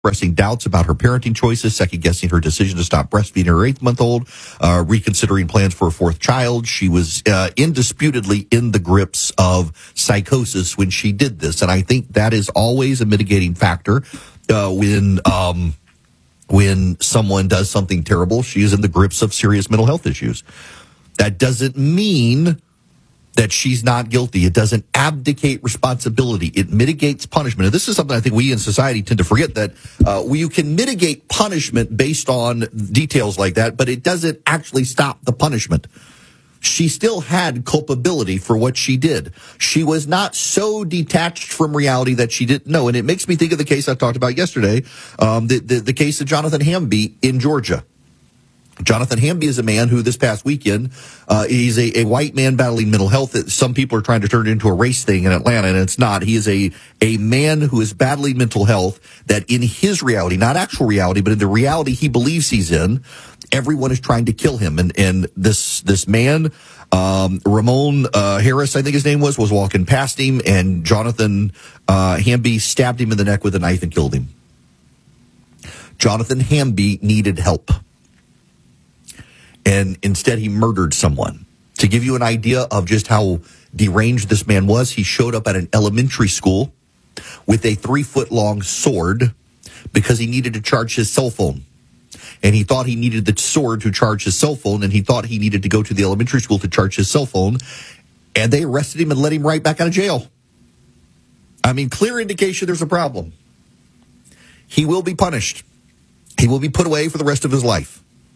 expressing doubts about her parenting choices, second-guessing her decision to stop breastfeeding her 8-month-old, reconsidering plans for a 4th child. She was indisputably in the grips of psychosis when she did this, and I think that is always a mitigating factor when someone does something terrible. She is in the grips of serious mental health issues. That doesn't mean that she's not guilty. It doesn't abdicate responsibility. It mitigates punishment. And this is something I think we in society tend to forget, that you can mitigate punishment based on details like that, but it doesn't actually stop the punishment. She still had culpability for what she did. She was not so detached from reality that she didn't know. And it makes me think of the case I talked about yesterday, the case of Jonathan Hamby in Georgia. Jonathan Hamby is a man who this past weekend, he's a white man battling mental health. Some people are trying to turn it into a race thing in Atlanta, and it's not. He is a man who is battling mental health that in his reality, not actual reality, but in the reality he believes he's in, everyone is trying to kill him. And this man, Ramon Harris, I think his name was walking past him, and Jonathan Hamby stabbed him in the neck with a knife and killed him. Jonathan Hamby needed help, and instead he murdered someone. To give you an idea of just how deranged this man was, he showed up at an elementary school with a 3-foot-long sword because he needed to charge his cell phone. And he thought he needed the sword to charge his cell phone, and he thought he needed to go to the elementary school to charge his cell phone. And they arrested him and let him right back out of jail. I mean, clear indication there's a problem. He will be punished. He will be put away for the rest of his life.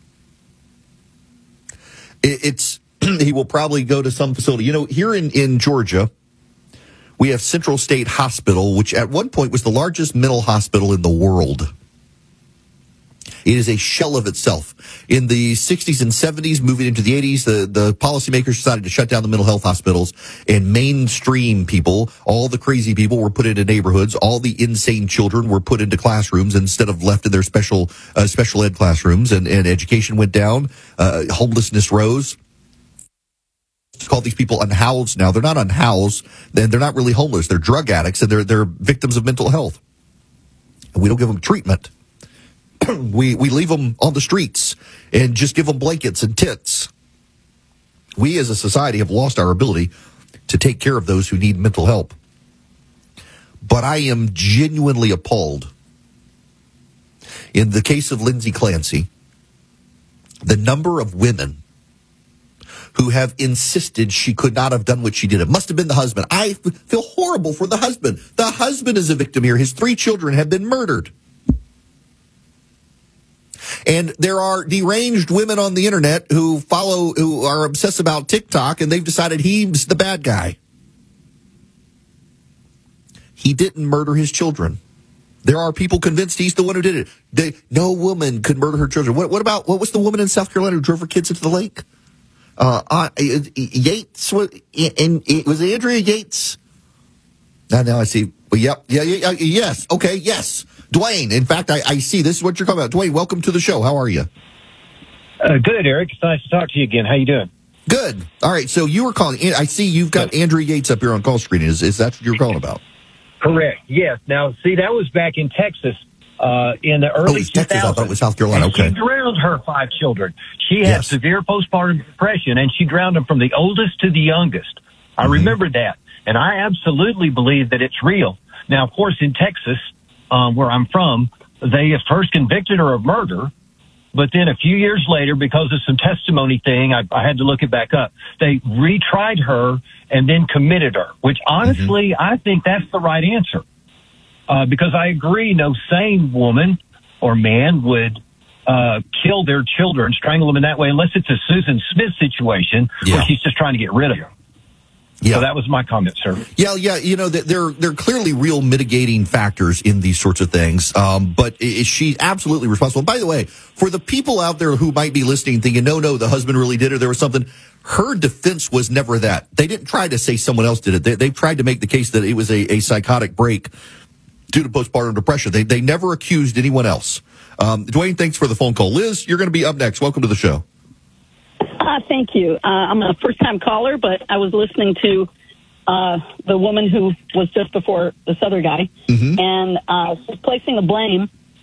He will probably go to some facility. You know, here in Georgia, we have Central State Hospital, which at one point was the largest mental hospital in the world. It is a shell of itself. In the 60s and 70s, moving into the 80s, the policymakers decided to shut down the mental health hospitals, and mainstream people, all the crazy people, were put into neighborhoods. All the insane children were put into classrooms instead of left in their special ed classrooms, and education went down. Homelessness rose. It's called these people unhoused now. They're not unhoused. They're not really homeless. They're drug addicts, and they're victims of mental health. And we don't give them treatment. We leave them on the streets and just give them blankets and tents. We as a society have lost our ability to take care of those who need mental help. But I am genuinely appalled. In the case of Lindsay Clancy, the number of women who have insisted she could not have done what she did. It must have been the husband. I feel horrible for the husband. The husband is a victim here. His 3 children have been murdered. And there are deranged women on the internet who are obsessed about TikTok, and they've decided he's the bad guy. He didn't murder his children. There are people convinced he's the one who did it. No woman could murder her children. What was the woman in South Carolina who drove her kids into the lake? Yates, was it Andrea Yates? Now I see. Yes. Okay, yes. Dwayne, in fact, I see this is what you're talking about. Dwayne, welcome to the show. How are you? Good, Eric. It's nice to talk to you again. How you doing? Good. All right, so you were calling. I see you've got Andrea Yates up here on call screen. Is that what you're calling about? Correct, yes. Now, see, that was back in Texas in the early 2000s. Texas, I thought it was South Carolina. Okay. She drowned her 5 children. She had severe postpartum depression, and she drowned them from the oldest to the youngest. I remember that, and I absolutely believe that it's real. Now, of course, in Texas, where I'm from, they at first convicted her of murder, but then a few years later, because of some testimony thing, I had to look it back up, they retried her and then committed her, which honestly, I think that's the right answer. Because I agree, no sane woman or man would kill their children, strangle them in that way, unless it's a Susan Smith situation where she's just trying to get rid of them. Yeah. So that was my comment, sir. Yeah. You know, there are clearly real mitigating factors in these sorts of things. But she's absolutely responsible. And by the way, for the people out there who might be listening thinking, no, the husband really did it, there was something, her defense was never that. They didn't try to say someone else did it. They tried to make the case that it was a psychotic break due to postpartum depression. They never accused anyone else. Dwayne, thanks for the phone call. Liz, you're going to be up next. Welcome to the show. Thank you. I'm a first-time caller, but I was listening to the woman who was just before this other guy, and she's placing the blame